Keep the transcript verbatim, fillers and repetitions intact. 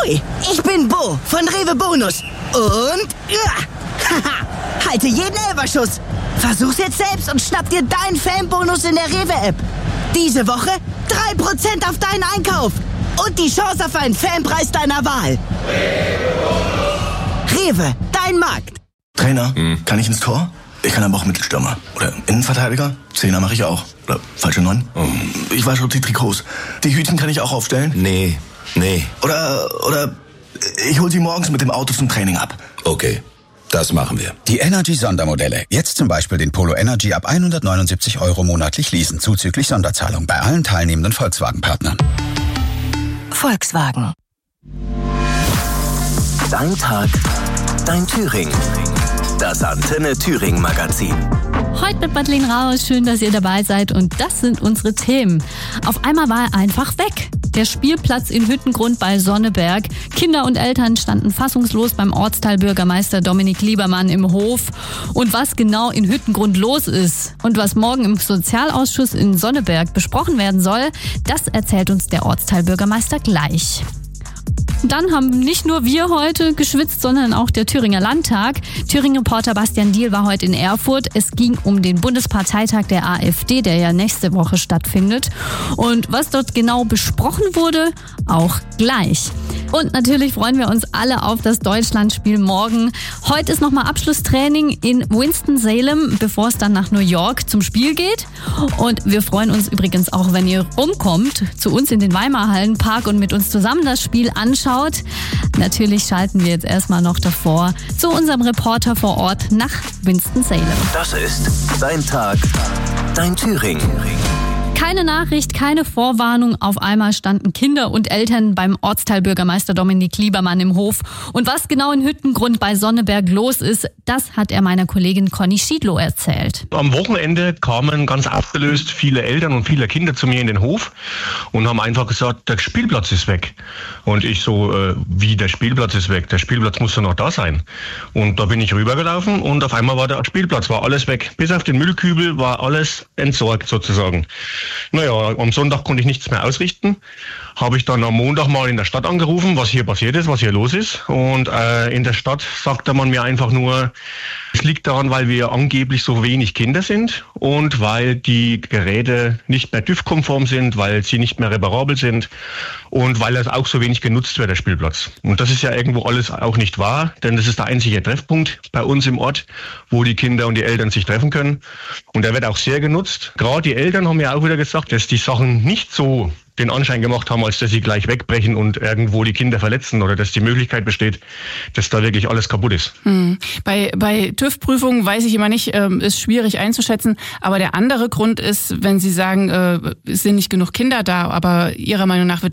Ahoi, ich bin Bo von Rewe Bonus. Und ja, haha, halte jeden Elferschuss. Versuch's jetzt selbst und schnapp dir deinen Fanbonus in der Rewe-App. Diese Woche drei Prozent auf deinen Einkauf. Und die Chance auf einen Fanpreis deiner Wahl. Rewe, dein Markt. Trainer, hm. kann ich ins Tor? Ich kann aber auch Mittelstürmer. Oder Innenverteidiger? Zehner mache ich auch. Oder falsche Neun? Oh. Ich wasche die Trikots. Die Hütchen kann ich auch aufstellen? Nee, nee. Oder, oder ich hol sie morgens mit dem Auto zum Training ab. Okay, das machen wir. Die Energy-Sondermodelle. Jetzt zum Beispiel den Polo Energy ab hundertneunundsiebzig Euro monatlich leasen, zuzüglich Sonderzahlung bei allen teilnehmenden Volkswagen-Partnern. Volkswagen. Dein Tag, dein Thüringen. Das Antenne Thüringen Magazin. Heute mit Madeleine Rausch, schön, dass ihr dabei seid und das sind unsere Themen. Auf einmal war er einfach weg. Der Spielplatz in Hüttengrund bei Sonneberg. Kinder und Eltern standen fassungslos beim Ortsteilbürgermeister Dominik Liebermann im Hof. Und was genau in Hüttengrund los ist und was morgen im Sozialausschuss in Sonneberg besprochen werden soll, das erzählt uns der Ortsteilbürgermeister gleich. Dann haben nicht nur wir heute geschwitzt, sondern auch der Thüringer Landtag. Thüringen-Reporter Bastian Diehl war heute in Erfurt. Es ging um den Bundesparteitag der AfD, der ja nächste Woche stattfindet. Und was dort genau besprochen wurde, auch gleich. Und natürlich freuen wir uns alle auf das Deutschlandspiel morgen. Heute ist nochmal Abschlusstraining in Winston-Salem, bevor es dann nach New York zum Spiel geht. Und wir freuen uns übrigens auch, wenn ihr rumkommt, zu uns in den Weimarhallenpark und mit uns zusammen das Spiel anschaut. Natürlich schalten wir jetzt erstmal noch davor zu unserem Reporter vor Ort nach Winston-Salem. Das ist dein Tag, dein Thüringen. Keine Nachricht, keine Vorwarnung. Auf einmal standen Kinder und Eltern beim Ortsteilbürgermeister Dominik Liebermann im Hof. Und was genau in Hüttengrund bei Sonneberg los ist, das hat er meiner Kollegin Conny Schiedlow erzählt. Am Wochenende kamen ganz abgelöst viele Eltern und viele Kinder zu mir in den Hof und haben einfach gesagt, der Spielplatz ist weg. Und ich so, äh, wie der Spielplatz ist weg? Der Spielplatz muss doch noch da sein. Und da bin ich rübergelaufen und auf einmal war der Spielplatz, war alles weg. Bis auf den Müllkübel war alles entsorgt sozusagen. Naja, am Sonntag konnte ich nichts mehr ausrichten. Habe ich dann am Montag mal in der Stadt angerufen, was hier passiert ist, was hier los ist. Und äh, in der Stadt sagte man mir einfach nur, es liegt daran, weil wir angeblich so wenig Kinder sind und weil die Geräte nicht mehr TÜV-konform sind, weil sie nicht mehr reparabel sind und weil es auch so wenig genutzt wird, der Spielplatz. Und das ist ja irgendwo alles auch nicht wahr, denn das ist der einzige Treffpunkt bei uns im Ort, wo die Kinder und die Eltern sich treffen können. Und der wird auch sehr genutzt. Gerade die Eltern haben ja auch wieder gesagt, dass die Sachen nicht so den Anschein gemacht haben, als dass sie gleich wegbrechen und irgendwo die Kinder verletzen oder dass die Möglichkeit besteht, dass da wirklich alles kaputt ist. Hm. Bei, bei TÜV-Prüfungen weiß ich immer nicht, ähm, ist schwierig einzuschätzen. Aber der andere Grund ist, wenn Sie sagen, äh, es sind nicht genug Kinder da, aber Ihrer Meinung nach wird